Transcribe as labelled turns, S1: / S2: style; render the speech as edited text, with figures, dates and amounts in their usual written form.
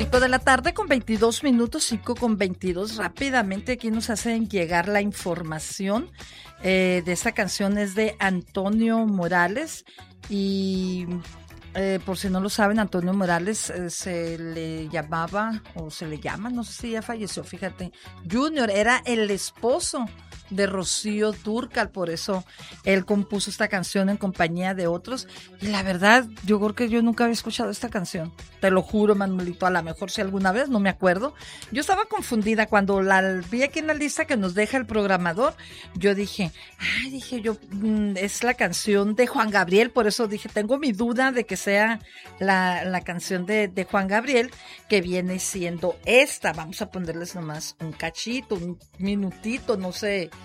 S1: 5 de la tarde con 22 minutos, 5 con 22. Rápidamente aquí nos hacen llegar la información de esta canción. Es de Antonio Morales y por si no lo saben, Antonio Morales se le llamaba, o se le llama, no sé si ya falleció, fíjate, Junior, era el esposo de Rocío Dúrcal, por eso él compuso esta canción en compañía de otros, y la verdad, yo creo que yo nunca había escuchado esta canción, te lo juro, Manuelito, a lo mejor si alguna vez, no me acuerdo. Yo estaba confundida cuando la vi aquí en la lista que nos deja el programador. Yo dije, es la canción de Juan Gabriel, por eso dije, tengo mi duda de que sea la canción de Juan Gabriel, que viene siendo esta. Vamos a ponerles nomás un cachito, un minutito, no sé